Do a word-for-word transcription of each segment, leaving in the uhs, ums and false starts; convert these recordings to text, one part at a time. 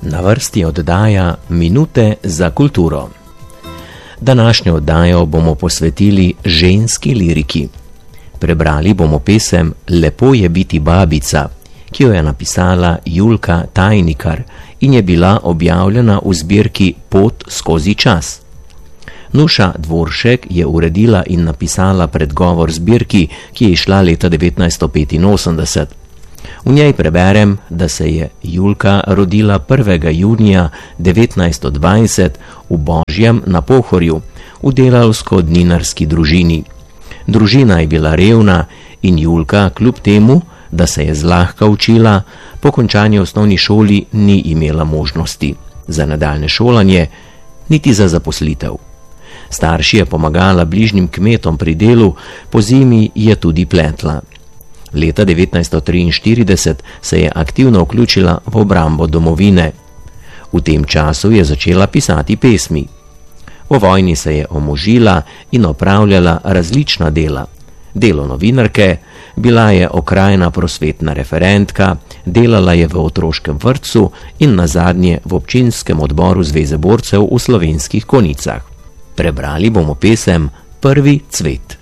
Na vrsti oddaja Minute za kulturo. Današnjo oddajo bomo posvetili ženski liriki. Prebrali bomo pesem Lepo je biti babica, ki jo je napisala Julka Tajnikar in je bila objavljena v zbirki Pot skozi čas. Nuša Dvoršek je uredila in napisala predgovor zbirki, ki je izšla leta devetnajststo petinosemdeset. V njej preberem, da se je Julka rodila prvega junija devetnajststo dvajset v Božjem na Pohorju, v delavsko-dninarski družini. Družina je bila revna in Julka, kljub temu, da se je zlahka učila, po končani osnovni šoli ni imela možnosti za nadaljnje šolanje, niti za zaposlitev. Starši je pomagala bližnjim kmetom pri delu, po zimi je tudi pletla. Leta devetnajststo triinštirideset se je aktivno vključila v obrambo domovine. V tem času je začela pisati pesmi. V vojni se je omožila in opravljala različna dela. Delo novinarke, bila je okrajna prosvetna referentka, delala je v otroškem vrtcu in nazadnje v občinskem odboru Zveze borcev v Slovenskih Konjicah. Prebrali bomo pesem Prvi cvet.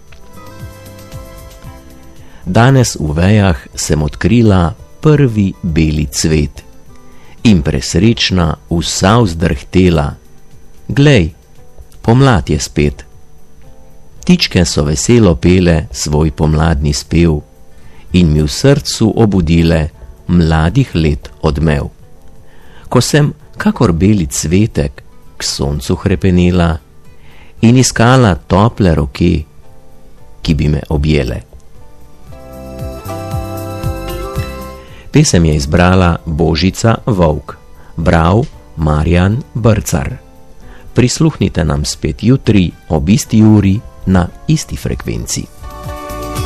Danes v vejah sem odkrila prvi beli cvet in presrečna vsa vzdrhtela. Glej, pomlad je spet. Ptičke so veselo pele svoj pomladni spev in mi v srcu obudile mladih let odmev. Ko sem, kakor beli cvetek, k soncu hrepenela in iskala tople roke, ki bi me objele. Pesem je izbrala Božica Volk, bral Marjan Brcar. Prisluhnite nam spet jutri ob isti uri na isti frekvenci.